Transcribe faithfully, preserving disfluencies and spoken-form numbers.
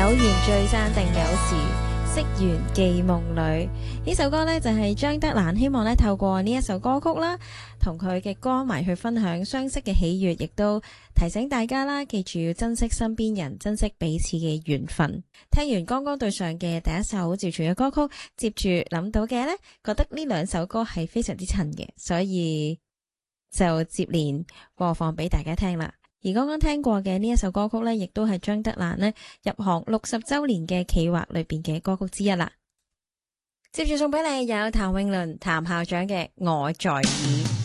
有緣聚散定有時，惜緣寄夢裏。呢首歌呢，就係張德蘭希望咧透過呢一首歌曲啦，同佢嘅歌迷去分享相識嘅喜悅，亦都提醒大家啦，記住要珍惜身邊人，珍惜彼此嘅緣分。聽完剛剛對上嘅第一首趙傳嘅歌曲，接住諗到嘅呢，覺得呢兩首歌係非常之襯嘅，所以就接連播放俾大家聽啦。而剛剛聽過嘅呢一首歌曲呢，亦都係張德蘭呢入行六十周年嘅企劃裏邊嘅歌曲之一啦。接住送俾你有譚詠麟譚校長嘅《我在意》。